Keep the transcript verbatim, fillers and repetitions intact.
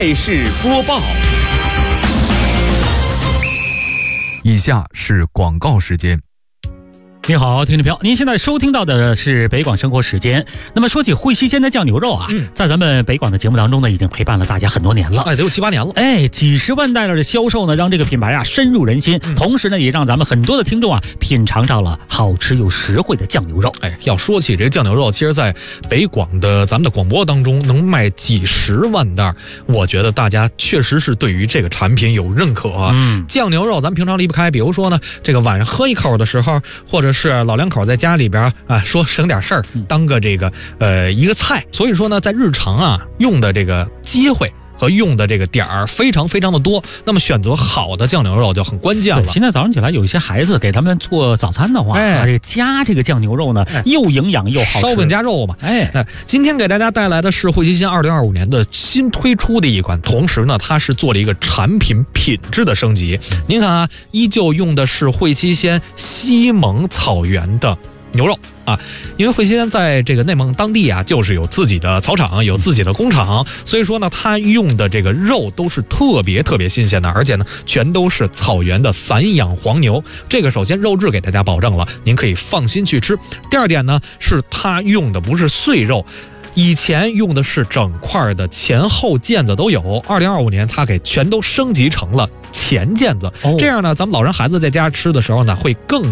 卫视播报。 以下是广告时间。 你好，听众朋友，您现在收听到的是北广生活时间。那么说起惠西鲜的酱牛肉啊，嗯、在咱们北广的节目当中呢，已经陪伴了大家很多年了， 哎，得有七八年了。 哎，几十万袋的销售呢，让这个品牌啊深入人心，嗯、同时呢，也让咱们很多的听众啊品尝到了好吃又实惠的酱牛肉。 哎，要说起这个酱牛肉，其实在北广的咱们的广播当中能卖几十万袋，我觉得大家确实是对于这个产品有认可啊。嗯，酱牛肉咱们平常离不开，比如说呢，这个晚上喝一口的时候，或者是老两口在家里边啊，说省点事儿，当个这个呃一个菜。所以说呢，在日常啊用的这个机会和用的这个点儿非常非常的多，那么选择好的酱牛肉就很关键了。 现在早上起来有一些孩子给他们做早餐的话，哎，啊、这个加这个酱牛肉呢，哎、又营养又好吃， 烧饼加肉嘛。 哎哎，今天给大家带来的是惠西鲜二零二五年的新推出的一款，同时呢，它是做了一个产品品质的升级。您看啊，依旧用的是惠西鲜西蒙草原的牛肉啊，因为惠西鲜在这个内蒙当地啊，就是有自己的草场，有自己的工厂，所以说呢，它用的这个肉都是特别特别新鲜的，而且呢，全都是草原的散养黄牛。这个首先肉质给大家保证了，您可以放心去吃。第二点呢，是它用的不是碎肉。以前用的是整块的前后腱子都有，二零二五年它给全都升级成了前腱子，哦、这样呢，咱们老人孩子在家吃的时候呢，会更